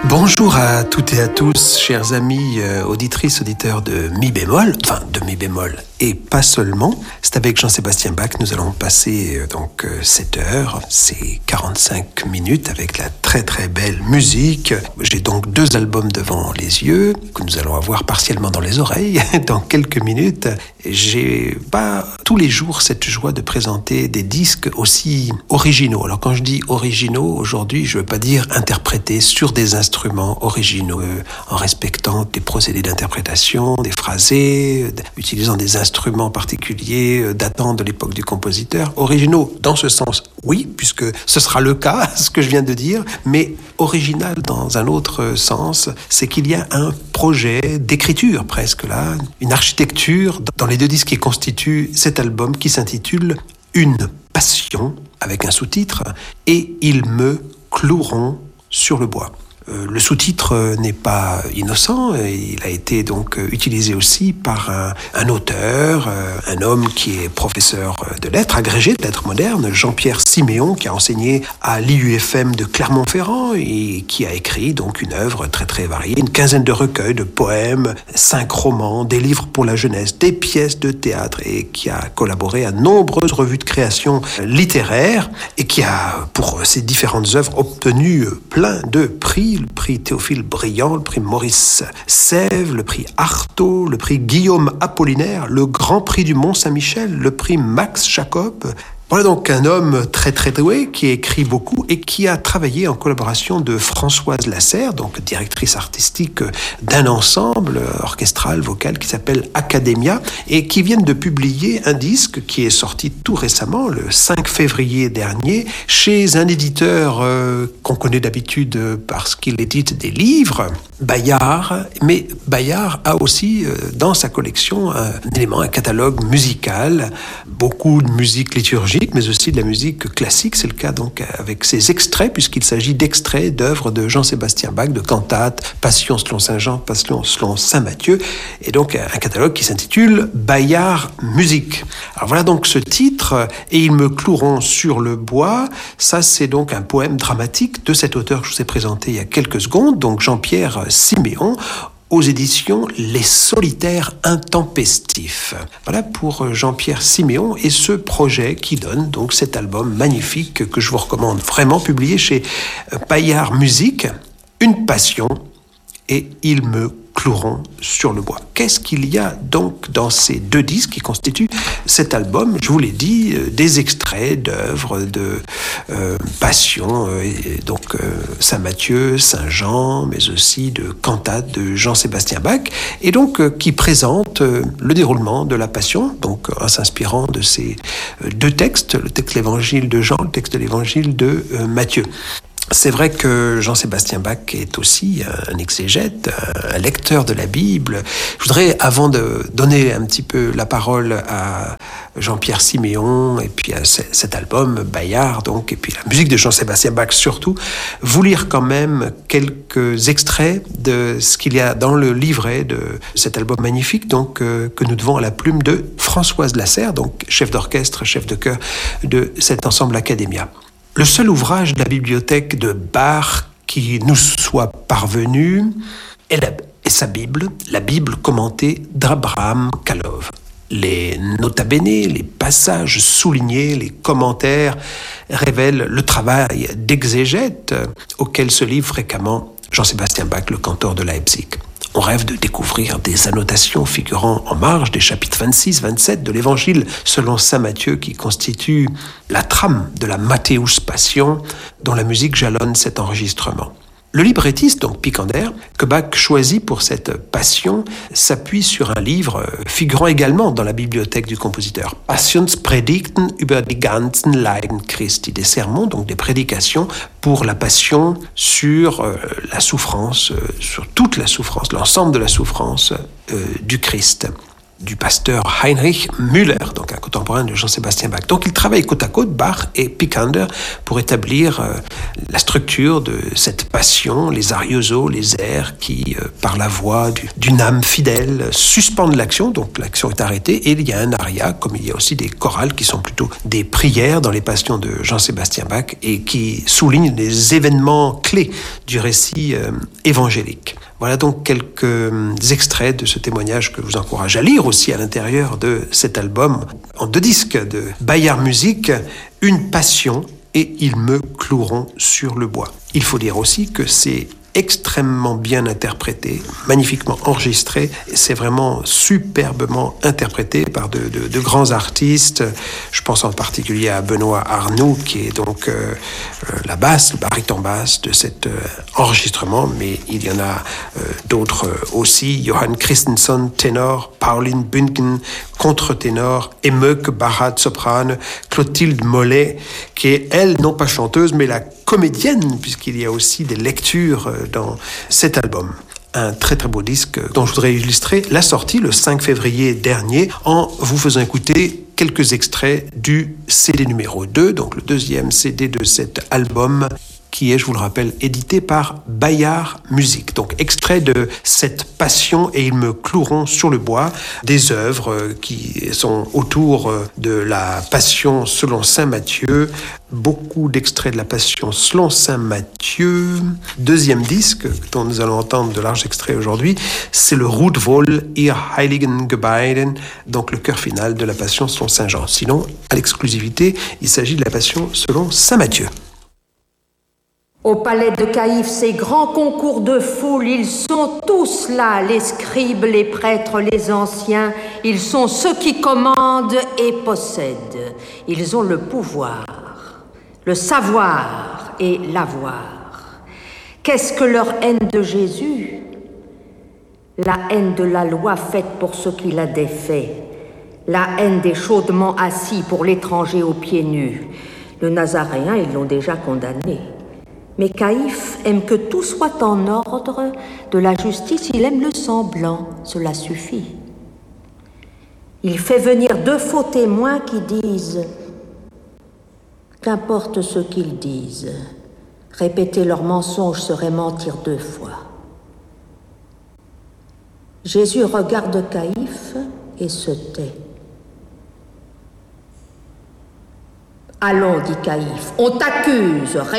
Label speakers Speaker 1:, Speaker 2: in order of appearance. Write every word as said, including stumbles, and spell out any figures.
Speaker 1: Bonjour à toutes et à tous, chers amis euh, auditrices, auditeurs de Mi bémol, enfin de Mi bémol et pas seulement. C'est avec Jean-Sébastien Bach, nous allons passer euh, donc euh, sept heures, c'est quarante-cinq minutes avec la très très belle musique. J'ai donc deux albums devant les yeux que nous allons avoir partiellement dans les oreilles dans quelques minutes. J'ai pas tous les jours cette joie de présenter des disques aussi originaux. Alors quand je dis originaux, aujourd'hui, je veux pas dire interprétés sur des instruments originaux, euh, en respectant des procédés d'interprétation, des phrasés, euh, utilisant des instruments particuliers euh, datant de l'époque du compositeur. Originaux dans ce sens, oui, puisque ce sera le cas, ce que je viens de dire, mais original dans un autre sens, c'est qu'il y a un projet d'écriture presque là, une architecture dans les deux disques qui constituent cet album qui s'intitule « Une passion » avec un sous-titre « Et ils me cloueront sur le bois ». Euh, le sous-titre n'est pas innocent, il a été donc utilisé aussi par un, un auteur, euh, un homme qui est professeur de lettres, agrégé de lettres modernes, Jean-Pierre Siméon, qui a enseigné à l'I U F M de Clermont-Ferrand et qui a écrit donc une œuvre très très variée, une quinzaine de recueils de poèmes, cinq romans, des livres pour la jeunesse, des pièces de théâtre et qui a collaboré à nombreuses revues de création littéraire et qui a pour ses différentes œuvres obtenu plein de prix. Le prix Théophile Briand, le prix Maurice Sèvres, le prix Artaud, le prix Guillaume Apollinaire, le Grand Prix du Mont-Saint-Michel, le prix Max Jacob. Voilà donc un homme très très doué qui écrit beaucoup et qui a travaillé en collaboration de Françoise Lasserre, donc directrice artistique d'un ensemble orchestral vocal qui s'appelle Academia et qui viennent de publier un disque qui est sorti tout récemment, le cinq février dernier, chez un éditeur euh, qu'on connaît d'habitude parce qu'il édite des livres, Bayard, mais Bayard a aussi euh, dans sa collection un élément, un catalogue musical, beaucoup de musique liturgique, mais aussi de la musique classique. C'est le cas donc avec ces extraits, puisqu'il s'agit d'extraits d'œuvres de Jean-Sébastien Bach, de cantates, Passion selon Saint Jean, Passion selon Saint Matthieu, et donc un catalogue qui s'intitule Bayard Musique. Alors voilà donc ce titre, Et ils me cloueront sur le bois. Ça, c'est donc un poème dramatique de cet auteur que je vous ai présenté il y a quelques secondes, donc Jean-Pierre Siméon, aux éditions Les Solitaires Intempestifs. Voilà pour Jean-Pierre Siméon et ce projet qui donne donc cet album magnifique que je vous recommande vraiment, publié chez Bayard Musique, Une passion, et ils me cloueront sur le bois. Qu'est-ce qu'il y a donc dans ces deux disques qui constituent cet album? Je vous l'ai dit, euh, des extraits d'œuvres de euh, Passion, euh, et donc euh, Saint Matthieu, Saint Jean, mais aussi de cantates de Jean-Sébastien Bach, et donc euh, qui présentent euh, le déroulement de la Passion, donc en s'inspirant de ces euh, deux textes, le texte de l'Évangile de Jean, le texte de l'Évangile de euh, Matthieu. C'est vrai que Jean-Sébastien Bach est aussi un exégète, un lecteur de la Bible. Je voudrais, avant de donner un petit peu la parole à Jean-Pierre Siméon et puis à cet album Bayard, donc, et puis la musique de Jean-Sébastien Bach surtout, vous lire quand même quelques extraits de ce qu'il y a dans le livret de cet album magnifique, donc euh, que nous devons à la plume de Françoise Lasserre, donc chef d'orchestre, chef de chœur de cet ensemble Academia. Le seul ouvrage de la bibliothèque de Bach qui nous soit parvenu est, la, est sa Bible, la Bible commentée d'Abraham Kalov. Les nota bene, les passages soulignés, les commentaires révèlent le travail d'exégète auquel se livre fréquemment Jean-Sébastien Bach, le cantor de Leipzig. On rêve de découvrir des annotations figurant en marge des chapitres vingt-six vingt-sept de l'Évangile selon saint Matthieu qui constitue la trame de la Matthäus Passion dont la musique jalonne cet enregistrement. Le librettiste, donc Picander, que Bach choisit pour cette passion, s'appuie sur un livre figurant également dans la bibliothèque du compositeur. Passionspredigten über die ganzen Leiden Christi, des sermons, donc des prédications pour la passion sur euh, la souffrance, euh, sur toute la souffrance, l'ensemble de la souffrance euh, du Christ. du pasteur Heinrich Müller, donc un contemporain de Jean-Sébastien Bach. Donc ils travaillent côte à côte, Bach et Picander, pour établir euh, la structure de cette passion, les ariosos, les airs qui, euh, par la voix du, d'une âme fidèle, suspendent l'action, donc l'action est arrêtée, et il y a un aria, comme il y a aussi des chorales qui sont plutôt des prières dans les passions de Jean-Sébastien Bach et qui soulignent les événements clés du récit euh, évangélique. Voilà donc quelques extraits de ce témoignage que je vous encourage à lire aussi à l'intérieur de cet album en deux disques de Bayard Musique, Une passion et Ils me cloueront sur le bois. Il faut dire aussi que c'est extrêmement bien interprété, magnifiquement enregistré. C'est vraiment superbement interprété par de, de, de grands artistes. Je pense en particulier à Benoît Arnoux, qui est donc euh, la basse, le baryton basse de cet euh, enregistrement, mais il y en a euh, d'autres aussi. Johan Christensen, ténor, Pauline Bunken, contre-ténor, Emmeuk Barad, soprane, Clotilde Mollet, qui est, elle, non pas chanteuse, mais la comédienne, puisqu'il y a aussi des lectures dans cet album. Un très très beau disque dont je voudrais illustrer la sortie le cinq février dernier en vous faisant écouter quelques extraits du C D numéro deux, donc le deuxième C D de cet album qui est, je vous le rappelle, édité par Bayard Musique. Donc, extrait de cette passion et Ils me cloueront sur le bois, des œuvres qui sont autour de la passion selon saint Matthieu, beaucoup d'extraits de la passion selon saint Matthieu. Deuxième disque, dont nous allons entendre de larges extraits aujourd'hui, c'est le Rudvoll ihr heiligen Gebeiden, donc le chœur final de la passion selon saint Jean. Sinon, à l'exclusivité, il s'agit de la passion selon saint Matthieu.
Speaker 2: Au palais de Caïphe, ces grands concours de foule, ils sont tous là, les scribes, les prêtres, les anciens. Ils sont ceux qui commandent et possèdent. Ils ont le pouvoir, le savoir et l'avoir. Qu'est-ce que leur haine de Jésus? La haine de la loi faite pour ceux qui la défait. La haine des chaudement assis pour l'étranger aux pieds nus. Le Nazaréen, ils l'ont déjà condamné. Mais Caïphe aime que tout soit en ordre, de la justice il aime le semblant, cela suffit. Il fait venir deux faux témoins qui disent « Qu'importe ce qu'ils disent, répéter leur mensonge serait mentir deux fois. » Jésus regarde Caïphe et se tait. « Allons, dit Caïphe, on t'accuse, réponds !»